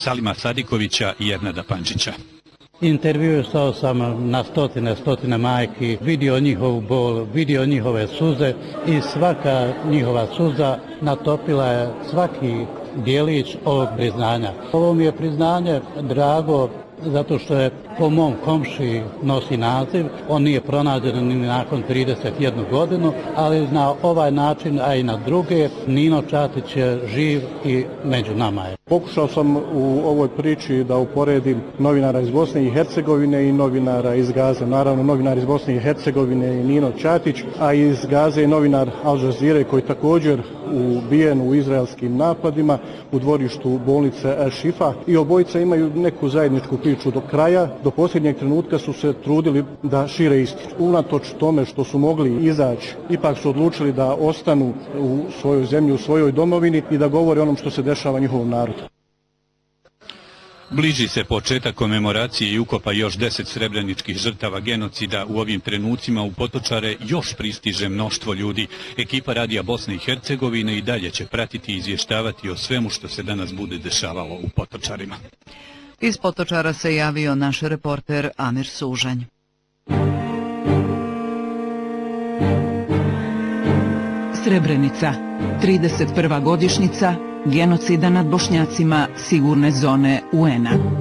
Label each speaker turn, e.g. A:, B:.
A: Salima Sadikovića i Ernada Pančića.
B: Intervjuisao sam na stotine majki, vidio njihovu bol, vidio njihove suze i svaka njihova suza natopila je svaki dijelić ovog priznanja. Ovo mi je priznanje drago zato što je po mom komši nosi naziv. On nije pronađen ni nakon 31 godinu, ali na ovaj način, a i na druge, Nino Čatić je živ i među nama je.
C: Pokušao sam u ovoj priči da uporedim novinara iz Bosne i Hercegovine i novinara iz Gaze. Naravno, novinar iz Bosne i Hercegovine je Nino Čatić, a iz Gaze je novinar Al Jazeere koji također ubijen u izraelskim napadima u dvorištu bolnice El Shifa. I obojica imaju neku zajedničku priču do kraja. Do posljednjeg trenutka su se trudili da šire istinu. Unatoč tome što su mogli izaći, ipak su odlučili da ostanu u svojoj zemlji, u svojoj domovini i da govore onom što se dešava njihovom narodu.
A: Bliži se početak komemoracije i ukopa još 10 srebreničkih žrtava genocida. U ovim trenucima u Potočare još pristiže mnoštvo ljudi. Ekipa Radija Bosne i Hercegovine i dalje će pratiti i izvještavati o svemu što se danas bude dešavalo u Potočarima.
D: Iz Potočara se javio naš reporter Amir Sužanj.
E: Srebrenica, 31. godišnjica genocida nad Bošnjacima sigurne zone UN-a.